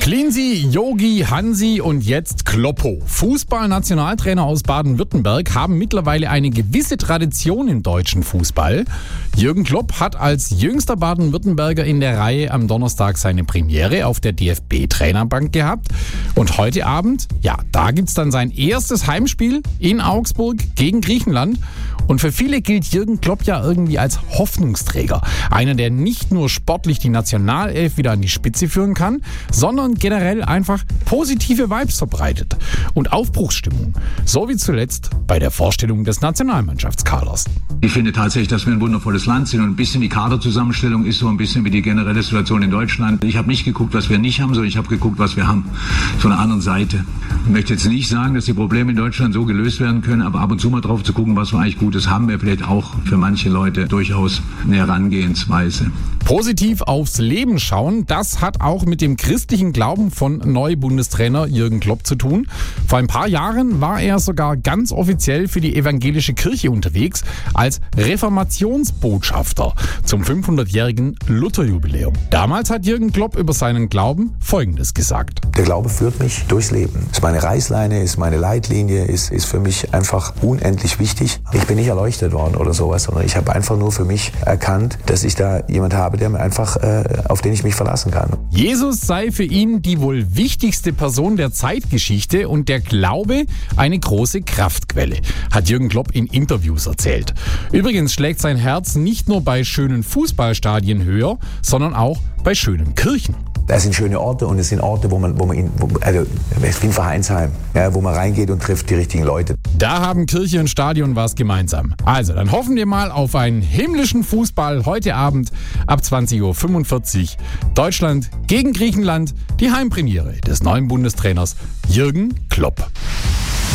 Cleansy, Yogi, Hansi und jetzt Kloppo. Fußballnationaltrainer aus Baden-Württemberg haben mittlerweile eine gewisse Tradition im deutschen Fußball. Jürgen Klopp hat als jüngster Baden-Württemberger in der Reihe am Donnerstag seine Premiere auf der DFB-Trainerbank gehabt. Und heute Abend, da gibt's dann sein erstes Heimspiel in Augsburg gegen Griechenland. Und für viele gilt Jürgen Klopp ja irgendwie als Hoffnungsträger. Einer, der nicht nur sportlich die Nationalelf wieder an die Spitze führen kann, sondern generell einfach positive Vibes verbreitet und Aufbruchsstimmung. So wie zuletzt bei der Vorstellung des Nationalmannschaftskaders. Ich finde tatsächlich, dass wir ein wundervolles Land sind und ein bisschen die Kaderzusammenstellung ist so ein bisschen wie die generelle Situation in Deutschland. Ich habe nicht geguckt, was wir nicht haben, sondern ich habe geguckt, was wir haben. Von der anderen Seite. Ich möchte jetzt nicht sagen, dass die Probleme in Deutschland so gelöst werden können, aber ab und zu mal drauf zu gucken, was wir eigentlich Gutes haben, wäre vielleicht auch für manche Leute durchaus eine Herangehensweise. Positiv aufs Leben schauen, das hat auch mit dem christlichen Glauben von Neu-Bundestrainer Jürgen Klopp zu tun. Vor ein paar Jahren war er sogar ganz offiziell für die evangelische Kirche unterwegs als Reformationsbotschafter zum 500-jährigen Lutherjubiläum. Damals hat Jürgen Klopp über seinen Glauben Folgendes gesagt. Der Glaube führt mich durchs Leben. Ist meine Reißleine, ist meine Leitlinie, ist für mich einfach unendlich wichtig. Ich bin nicht erleuchtet worden oder sowas, sondern ich habe einfach nur für mich erkannt, dass ich da jemand habe, der mir einfach, auf den ich mich verlassen kann. Jesus sei für ihn die wohl wichtigste Person der Zeitgeschichte und der Glaube eine große Kraftquelle, hat Jürgen Klopp in Interviews erzählt. Übrigens schlägt sein Herz nicht nur bei schönen Fußballstadien höher, sondern auch bei schönen Kirchen. Das sind schöne Orte und es sind Orte, wo man wie ein Vereinsheim, wo man reingeht und trifft die richtigen Leute. Da haben Kirche und Stadion was gemeinsam. Also, dann hoffen wir mal auf einen himmlischen Fußball heute Abend ab 20.45 Uhr. Deutschland gegen Griechenland, die Heimpremiere des neuen Bundestrainers Jürgen Klopp.